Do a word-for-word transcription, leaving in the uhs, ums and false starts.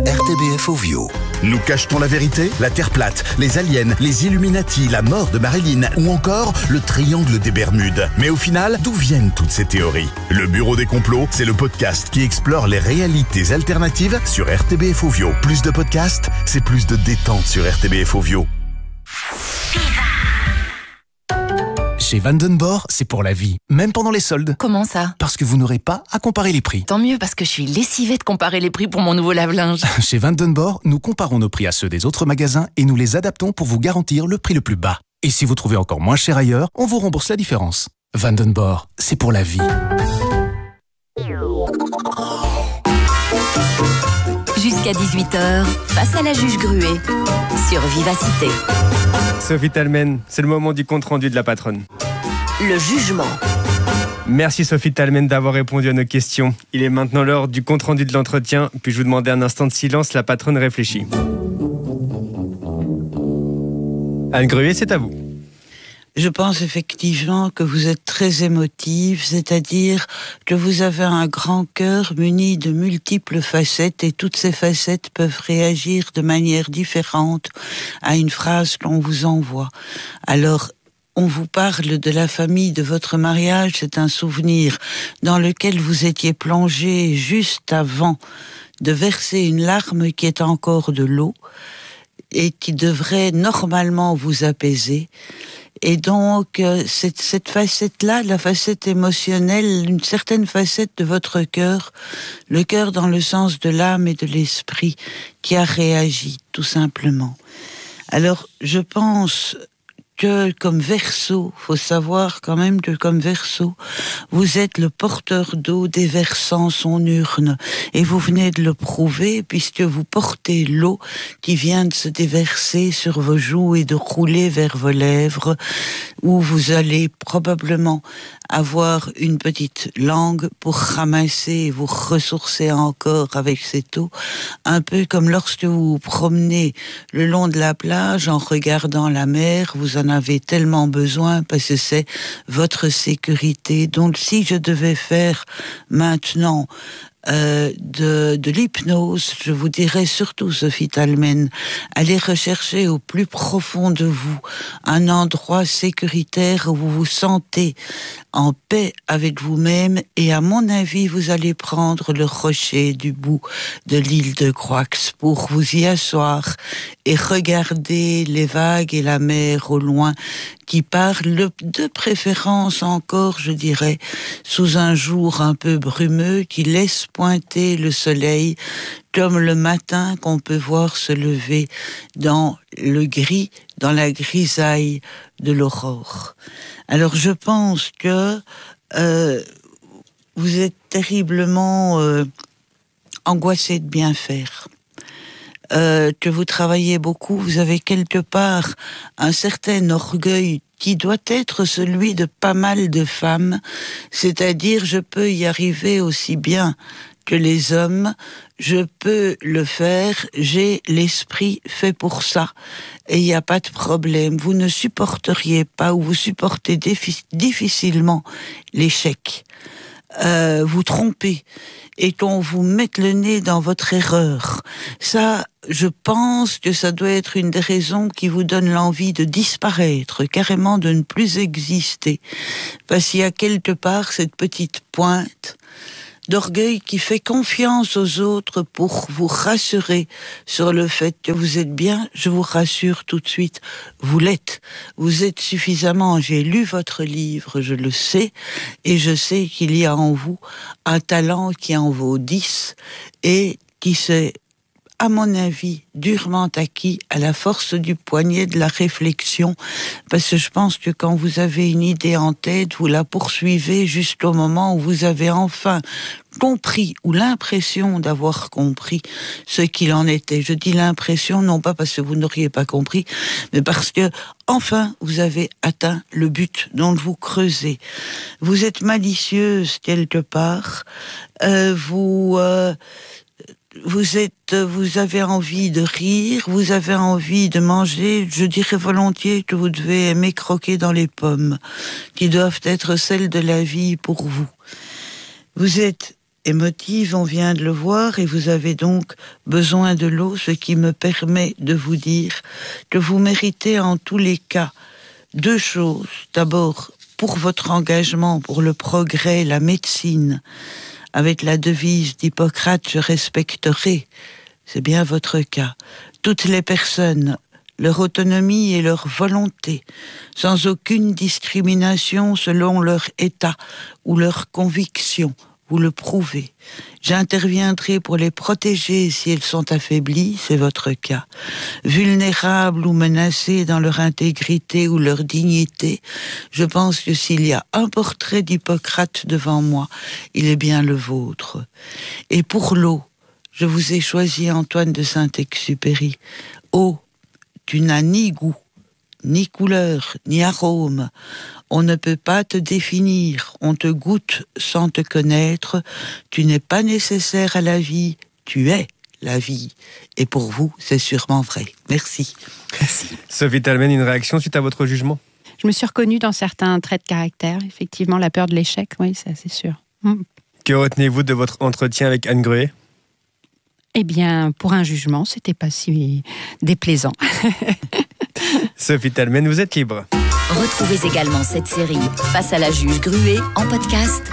R T B F Ovio. Nous cachetons la vérité, la Terre plate, les aliens, les Illuminati, la mort de Marilyn ou encore le triangle des Bermudes. Mais au final, d'où viennent toutes ces théories? Le Bureau des complots, c'est le podcast qui explore les réalités alternatives sur R T B F Ovio. Plus de podcasts, c'est plus de détente sur R T B F Ovio. Chez Vandenborg, c'est pour la vie, même pendant les soldes. Comment ça? Parce que vous n'aurez pas à comparer les prix. Tant mieux, parce que je suis lessivée de comparer les prix pour mon nouveau lave-linge. Chez Vandenborg, nous comparons nos prix à ceux des autres magasins et nous les adaptons pour vous garantir le prix le plus bas. Et si vous trouvez encore moins cher ailleurs, on vous rembourse la différence. Vandenborg, c'est pour la vie. Jusqu'à dix-huit heures, face à la juge Gruet, sur Vivacité. Sophie Talmen, c'est le moment du compte-rendu de la patronne. Le jugement. Merci Sophie Talmen d'avoir répondu à nos questions. Il est maintenant l'heure du compte-rendu de l'entretien. Puis-je vous demander un instant de silence, la patronne réfléchit. Anne Gruet, c'est à vous. Je pense effectivement que vous êtes très émotive, c'est-à-dire que vous avez un grand cœur muni de multiples facettes et toutes ces facettes peuvent réagir de manière différente à une phrase qu'on vous envoie. Alors, on vous parle de la famille de votre mariage, c'est un souvenir dans lequel vous étiez plongé juste avant de verser une larme qui est encore de l'eau et qui devrait normalement vous apaiser. Et donc, cette, cette facette-là, la facette émotionnelle, une certaine facette de votre cœur, le cœur dans le sens de l'âme et de l'esprit, qui a réagi, tout simplement. Alors, je pense que comme Verseau, faut savoir quand même que comme Verseau, vous êtes le porteur d'eau déversant son urne. Et vous venez de le prouver puisque vous portez l'eau qui vient de se déverser sur vos joues et de rouler vers vos lèvres, où vous allez probablement avoir une petite langue pour ramasser et vous ressourcer encore avec cette eau, un peu comme lorsque vous vous promenez le long de la plage en regardant la mer, vous en avez tellement besoin parce que c'est votre sécurité. Donc si je devais faire maintenant Euh, de, de l'hypnose, je vous dirais surtout, Sophie Talmen, allez rechercher au plus profond de vous un endroit sécuritaire où vous vous sentez en paix avec vous-même et à mon avis, vous allez prendre le rocher du bout de l'île de Croix pour vous y asseoir et regarder les vagues et la mer au loin qui parlent de préférence encore, je dirais, sous un jour un peu brumeux qui laisse pointer le soleil comme le matin qu'on peut voir se lever dans le gris, dans la grisaille de l'aurore. Alors je pense que euh, vous êtes terriblement euh, angoissé de bien faire. Euh, que vous travaillez beaucoup, vous avez quelque part un certain orgueil qui doit être celui de pas mal de femmes, c'est-à-dire je peux y arriver aussi bien que les hommes, je peux le faire, j'ai l'esprit fait pour ça, et il n'y a pas de problème. Vous ne supporteriez pas ou vous supportez défi- difficilement l'échec. Euh, vous trompez et qu'on vous mette le nez dans votre erreur. Ça, je pense que ça doit être une des raisons qui vous donne l'envie de disparaître, carrément de ne plus exister. Parce qu'il y a quelque part cette petite pointe d'orgueil qui fait confiance aux autres pour vous rassurer sur le fait que vous êtes bien. Je vous rassure tout de suite, vous l'êtes. Vous êtes suffisamment, j'ai lu votre livre, je le sais, et je sais qu'il y a en vous un talent qui en vaut dix et qui s'est, à mon avis, durement acquis à la force du poignet de la réflexion, parce que je pense que quand vous avez une idée en tête, vous la poursuivez jusqu'au moment où vous avez enfin compris, ou l'impression d'avoir compris ce qu'il en était. Je dis l'impression, non pas parce que vous n'auriez pas compris, mais parce que, enfin, vous avez atteint le but dont vous creusez. Vous êtes malicieuse quelque part, euh, vous... Euh, Vous êtes, vous avez envie de rire, vous avez envie de manger. Je dirais volontiers que vous devez aimer croquer dans les pommes, qui doivent être celles de la vie pour vous. Vous êtes émotive, on vient de le voir, et vous avez donc besoin de l'eau, ce qui me permet de vous dire que vous méritez en tous les cas deux choses. D'abord, pour votre engagement, pour le progrès, la médecine, avec la devise d'Hippocrate, je respecterai, c'est bien votre cas, toutes les personnes, leur autonomie et leur volonté, sans aucune discrimination selon leur état ou leur conviction. Vous le prouvez. J'interviendrai pour les protéger si elles sont affaiblies, c'est votre cas. Vulnérables ou menacées dans leur intégrité ou leur dignité, je pense que s'il y a un portrait d'Hippocrate devant moi, il est bien le vôtre. Et pour l'eau, je vous ai choisi Antoine de Saint-Exupéry. Eau, tu n'as ni goût, ni couleur, ni arôme. On ne peut pas te définir, on te goûte sans te connaître. Tu n'es pas nécessaire à la vie, tu es la vie. Et pour vous, c'est sûrement vrai. Merci. Merci. Sophie Talmen, une réaction suite à votre jugement? Je me suis reconnue dans certains traits de caractère. Effectivement, la peur de l'échec, oui, ça c'est sûr. Mm. Que retenez-vous de votre entretien avec Anne Gruet? Eh bien, pour un jugement, c'était pas si déplaisant. Sophie Talmen, vous êtes libre. Retrouvez également cette série Face à la juge Gruet en podcast